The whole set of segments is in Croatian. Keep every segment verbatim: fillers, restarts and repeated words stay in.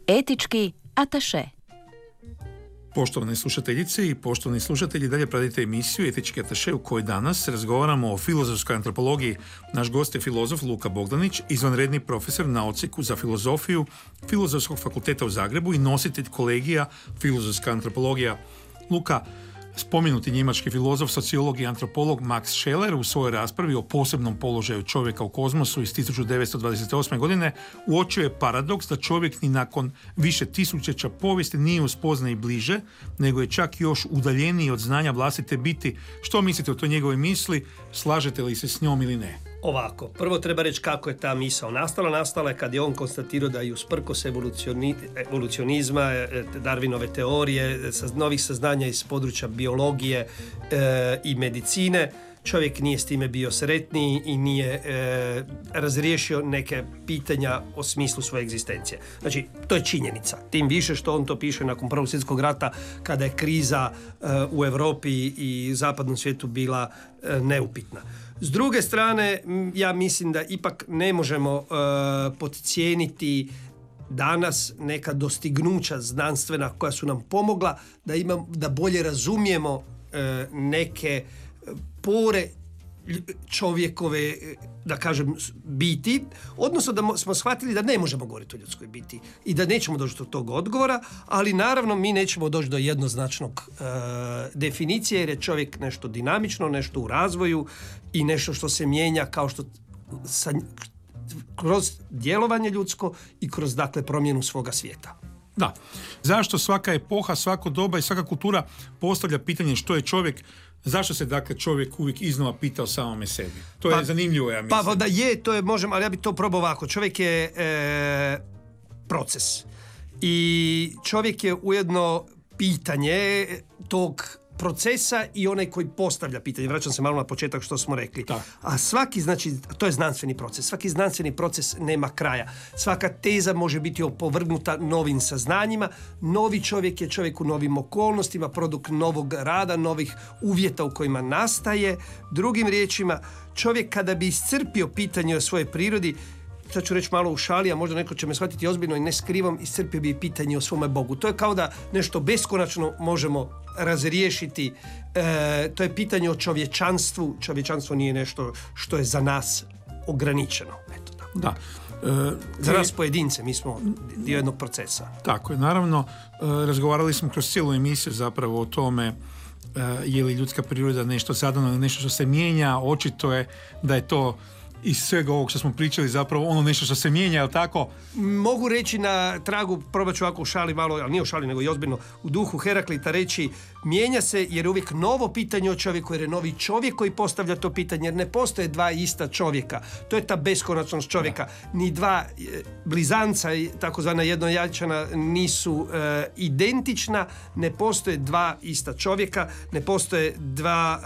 Etički ataše. Poštovane slušateljice i poštovani slušatelji, dalje pratite emisiju Etički ataše u kojoj danas razgovaramo o filozofskoj antropologiji. Naš gost je filozof Luka Bogdanić, izvanredni profesor na odsjeku za filozofiju Filozofskog fakulteta u Zagrebu i nositelj kolegija Filozofska antropologija. Luka, spomenuti njemački filozof, sociolog i antropolog Max Scheler u svojoj raspravi o posebnom položaju čovjeka u kozmosu iz tisuću devetsto dvadeset osme. godine uočio je paradoks da čovjek ni nakon više tisućeća povijesti nije u spoznaji bliže, nego je čak još udaljeniji od znanja vlastite biti. Što mislite o toj njegovoj misli? Slažete li se s njom ili ne? Ovako, prvo treba reći kako je ta misao nastala. Nastala je kad je on konstatirao da i usprkos evolucioni, evolucionizma, Darwinove teorije, novih saznanja iz područja biologije e, i medicine, čovjek nije s time bio sretniji i nije e, razriješio neke pitanja o smislu svoje egzistencije. Znači, to je činjenica. Tim više što on to piše nakon Prvog svjetskog rata, kada je kriza e, u Europi i zapadnom svijetu bila e, neupitna. S druge strane, ja mislim da ipak ne možemo uh, podcijeniti danas neka dostignuća znanstvena koja su nam pomogla da, imam, da bolje razumijemo uh, neke pore čovjekove, da kažem, biti, odnosno da smo shvatili da ne možemo govoriti o ljudskoj biti i da nećemo doći do tog odgovora, ali naravno mi nećemo doći do jednoznačnog e, definicije, jer je čovjek nešto dinamično, nešto u razvoju i nešto što se mijenja kao što sa, kroz djelovanje ljudsko i kroz, dakle, promjenu svoga svijeta. Da. Zašto svaka epoha, svako doba i svaka kultura postavlja pitanje što je čovjek? Zašto se, dakle, čovjek uvijek iznova pita o samome sebi? To je pa, zanimljivo, ja mislim. Pa da je, to je, možem, ali ja bih to probao ovako. Čovjek je e, proces. I čovjek je ujedno pitanje tog procesa i onaj koji postavlja pitanje. Vraćam se malo na početak što smo rekli. Da. A svaki, znači, to je znanstveni proces. Svaki znanstveni proces nema kraja. Svaka teza može biti opovrgnuta novim saznanjima. Novi čovjek je čovjek u novim okolnostima, produkt novog rada, novih uvjeta u kojima nastaje. Drugim riječima, čovjek kada bi iscrpio pitanje o svojoj prirodi, sad ću reći malo u šali, a možda neko će me shvatiti ozbiljno i ne skrivom, iscrpio bi pitanje o svome Bogu. To je kao da nešto beskonačno možemo razriješiti. E, to je pitanje o čovječanstvu. Čovječanstvo nije nešto što je za nas ograničeno. Eto, da. Da. E, za nas pojedince, mi smo dio jednog procesa. Tako je, naravno. E, razgovarali smo kroz cijelu emisiju zapravo o tome e, je li ljudska priroda nešto zadano ili nešto što se mijenja. Očito je da je to iz svega ovog što smo pričali zapravo ono nešto što se mijenja, je li tako? Mogu reći na tragu, probat ću ovako u šali malo, ali nije u šali nego i ozbiljno, u duhu Heraklita reći mijenja se jer je uvijek novo pitanje o čovjeku, jer je novi čovjek koji postavlja to pitanje, jer ne postoje dva ista čovjeka. To je ta beskonačnost čovjeka. Da. Ni dva blizanca, takozvana jednojačana, nisu e, identična, ne postoje dva ista čovjeka, ne postoje dva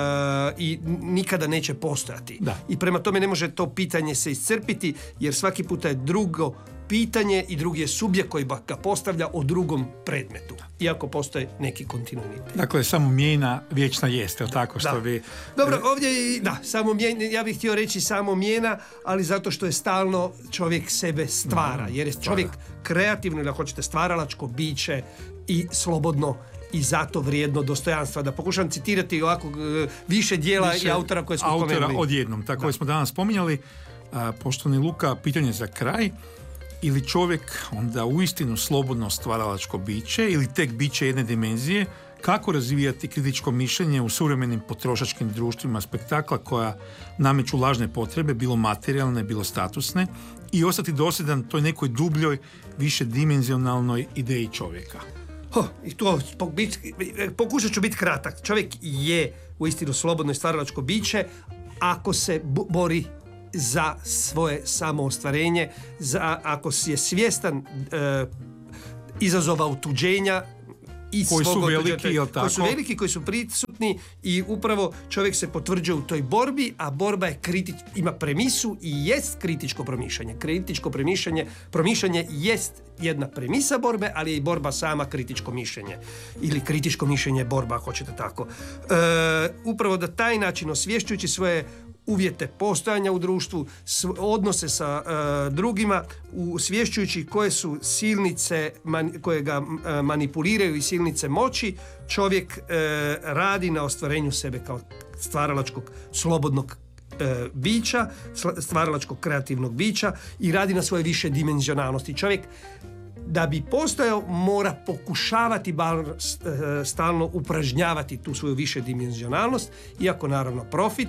e, i nikada neće postojati. Da. I prema tome ne može to pitanje se iscrpiti, jer svaki puta je drugo pitanje i drugi je subjekt koji ga postavlja o drugom predmetu, iako postoje neki kontinuitet. Dakle, samo mijena vječna jest, je li tako? Što da. bi... Dobro, ovdje i da, samo mijena, ja bih htio reći samo mijena, ali zato što je stalno čovjek sebe stvara, jer je čovjek kreativno, ili hoćete, stvaralačko biće i slobodno i zato vrijedno dostojanstva. Da pokušam citirati ovako više dijela više i autora koje smo spomenuli. Autora odjednom, tako koje smo danas spominjali. A, poštovani Luka, pitanje za kraj. Ili čovjek onda uistinu slobodno stvaralačko biće ili tek biće jedne dimenzije? Kako razvijati kritičko mišljenje u suvremenim potrošačkim društvima spektakla koja nameću lažne potrebe, bilo materijalne, bilo statusne, i ostati dosljedan toj nekoj dubljoj, više dimenzionalnoj ideji čovjeka? Oh, i to, pokušat ću biti kratak. Čovjek je uistinu slobodno i stvaralačko biće ako se bori za svoje samoostvarenje, za, ako si je svjestan e, izazova otuđenja i koji su veliki, jel tako? Koji su veliki, koji su prisutni i upravo čovjek se potvrđuje u toj borbi, a borba je kritič, ima premisu i jest kritičko promišljanje. Kritičko promišljanje, promišljanje jest jedna premisa borbe, ali je i borba sama kritičko mišljenje. Ili kritičko mišljenje borba, ako hoćete tako. E, upravo da taj način, osvješćujući svoje uvjete postojanja u društvu, odnose sa uh, drugima, usvješćujući koje su silnice man, koje ga uh, manipuliraju i silnice moći, čovjek uh, radi na ostvarenju sebe kao stvaralačkog, slobodnog uh, bića, stvaralačkog kreativnog bića i radi na svoje više dimenzionalnosti. Čovjek da bi postojao mora pokušavati bar stalno upražnjavati tu svoju više dimenzionalnost, iako naravno profit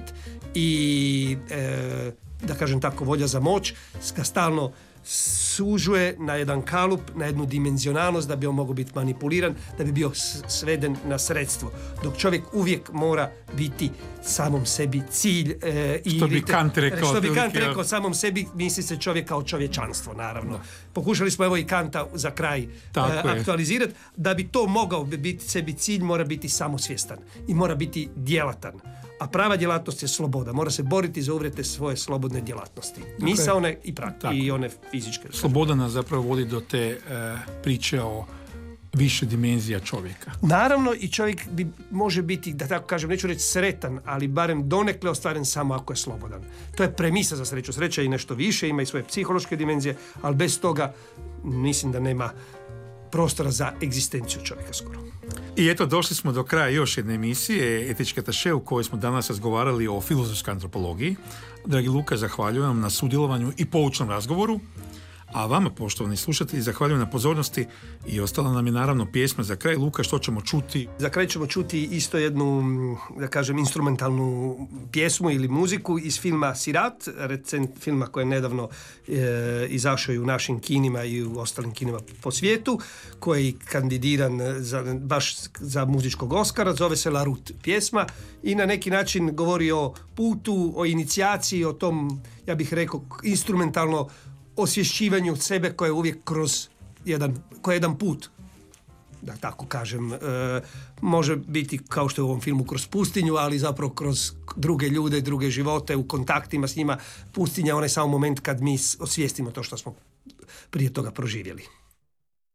i e, da kažem tako volja za moć ga stalno sužuje na jedan kalup, na jednu dimenzionalnost da bi on mogao biti manipuliran, da bi bio sveden na sredstvo. Dok čovjek uvijek mora biti samom sebi cilj. E, što bi Kant rekao. Što bi Kant rekao, samom sebi misli se čovjek kao čovječanstvo, naravno. Da. Pokušali smo evo i Kanta za kraj e, aktualizirati. Da bi to mogao biti sebi cilj, mora biti samosvjestan i mora biti djelatan. A prava djelatnost je sloboda. Mora se boriti za uvjete svoje slobodne djelatnosti. Misaone i, pra- i one fizičke. Sloboda nas zapravo vodi do te e, priče o više dimenzija čovjeka. Naravno i čovjek bi, može biti, da tako kažem, neću reći sretan, ali barem donekle ostvaren samo ako je slobodan. To je premisa za sreću. Sreća je i nešto više, ima i svoje psihološke dimenzije, ali bez toga mislim da nema prostora za egzistenciju čovjeka skoro. I eto, došli smo do kraja još jedne emisije Etički ataše u kojoj smo danas razgovarali o filozofskoj antropologiji. Dragi Luka, zahvaljujem vam na sudjelovanju i poučnom razgovoru. A vama, poštovani slušatelji, zahvaljujem na pozornosti i ostala nam je naravno pjesma za kraj. Luka, što ćemo čuti? Za kraj ćemo čuti isto jednu, da kažem, instrumentalnu pjesmu ili muziku iz filma Sirat, recent filma koji je nedavno e, izašao i u našim kinima i u ostalim kinima po svijetu, koji je kandidiran za, baš za muzičkog Oscara, zove se La Route pjesma i na neki način govori o putu, o inicijaciji, o tom, ja bih rekao, instrumentalno osvješćivanju sebe koje je uvijek kroz jedan, koji je jedan put, da tako kažem, e, može biti kao što je u ovom filmu kroz pustinju, ali zapravo kroz druge ljude, druge živote, u kontaktima s njima. Pustinja je onaj samo moment kad mi osvijestimo to što smo prije toga proživjeli.